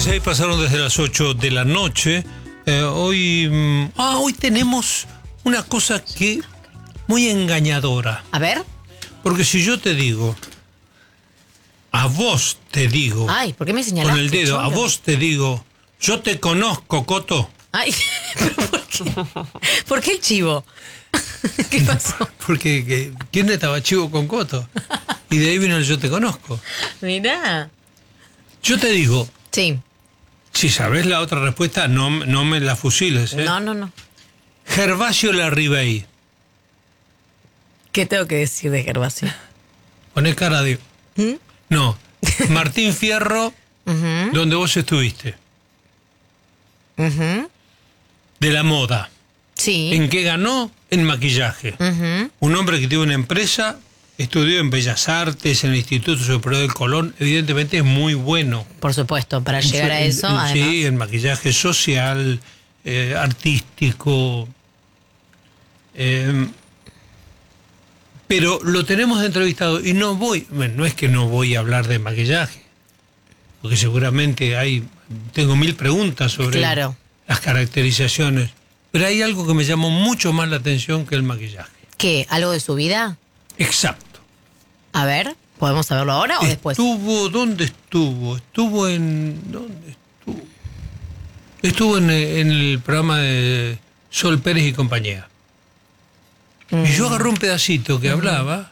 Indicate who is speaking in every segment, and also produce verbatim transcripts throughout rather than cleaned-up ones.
Speaker 1: dieciséis pasaron desde las ocho de la noche. Eh, hoy, mm, ah, hoy tenemos una cosa que muy engañadora.
Speaker 2: A ver.
Speaker 1: Porque si yo te digo, a vos te digo.
Speaker 2: Ay, ¿por qué me señalaste?
Speaker 1: Con el dedo,
Speaker 2: cholo?
Speaker 1: a vos te digo, yo te conozco, Coto.
Speaker 2: Ay, ¿pero por qué? ¿Por qué el chivo? ¿Qué pasó?
Speaker 1: Porque, que, ¿quién estaba chivo con Coto? Y de ahí vino el yo te conozco.
Speaker 2: Mirá.
Speaker 1: Yo te digo,
Speaker 2: Sí.
Speaker 1: si sabés la otra respuesta, no, no me la fusiles, ¿eh?
Speaker 2: No, no, no.
Speaker 1: Gervasio Larribey.
Speaker 2: ¿Qué tengo que decir de Gervasio?
Speaker 1: Poné cara de...
Speaker 2: ¿Mm?
Speaker 1: No. Martín Fierro,
Speaker 2: Uh-huh,
Speaker 1: donde vos estuviste.
Speaker 2: uh-huh.
Speaker 1: De la moda.
Speaker 2: Sí.
Speaker 1: ¿En qué ganó? En maquillaje.
Speaker 2: Uh-huh.
Speaker 1: Un hombre que tiene una empresa, estudió en Bellas Artes, en el Instituto Superior del Colón, evidentemente es muy bueno.
Speaker 2: Por supuesto, para
Speaker 1: En
Speaker 2: llegar
Speaker 1: su-
Speaker 2: a
Speaker 1: en-
Speaker 2: eso,
Speaker 1: en-
Speaker 2: además.
Speaker 1: Sí, en maquillaje social, eh, artístico. eh, pero lo tenemos de entrevistado y no voy, bueno, no es que no voy a hablar de maquillaje, porque seguramente hay, tengo mil preguntas sobre
Speaker 2: Claro.
Speaker 1: las caracterizaciones, pero hay algo que me llamó mucho más la atención que el maquillaje.
Speaker 2: ¿Qué? ¿Algo de su vida?
Speaker 1: Exacto.
Speaker 2: A ver, ¿podemos saberlo ahora o después?
Speaker 1: Estuvo, ¿dónde estuvo? Estuvo en, ¿dónde estuvo? Estuvo en, en el programa de Sol Pérez y compañía.
Speaker 2: Mm.
Speaker 1: Y yo agarré un pedacito que hablaba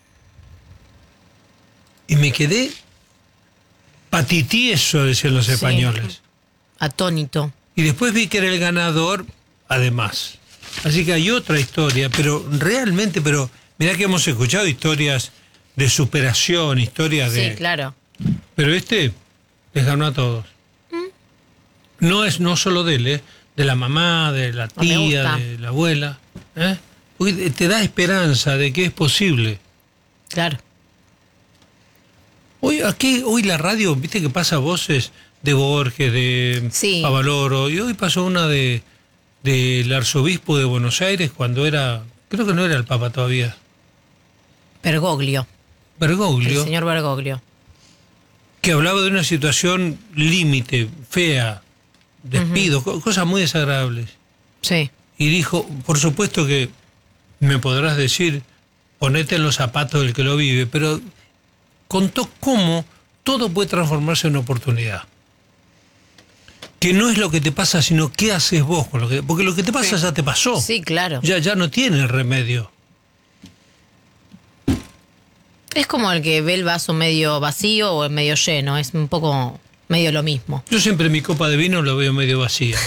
Speaker 1: y me quedé patitieso, decían los
Speaker 2: Sí.
Speaker 1: españoles.
Speaker 2: Atónito.
Speaker 1: Y después vi que era el ganador, además. Así que hay otra historia, pero realmente, pero mirá que hemos escuchado historias de superación, historias de...
Speaker 2: Sí, claro.
Speaker 1: Pero este les ganó a todos. No es no solo de él, ¿eh? De la mamá, de la
Speaker 2: No me
Speaker 1: tía,
Speaker 2: gusta.
Speaker 1: de la abuela. ¿eh? Porque te da esperanza de que es posible.
Speaker 2: Claro.
Speaker 1: Hoy aquí, hoy la radio, viste que pasa voces de Borges, de
Speaker 2: Sí.
Speaker 1: Favaloro, y hoy pasó una de del arzobispo de Buenos Aires cuando era, creo que no era el Papa todavía,
Speaker 2: Bergoglio.
Speaker 1: Bergoglio,
Speaker 2: El señor Bergoglio.
Speaker 1: que hablaba de una situación límite, fea, despidos, co- cosas muy desagradables.
Speaker 2: Sí.
Speaker 1: Y dijo, por supuesto que me podrás decir, ponete en los zapatos del que lo vive, pero contó cómo todo puede transformarse en oportunidad. Que no es lo que te pasa, sino qué haces vos con lo que... Porque lo que te pasa ya te pasó.
Speaker 2: Sí, claro.
Speaker 1: Ya, ya no tiene remedio.
Speaker 2: Es como el que ve el vaso medio vacío o medio lleno. Es un poco medio lo mismo.
Speaker 1: Yo siempre mi copa de vino lo veo medio vacía.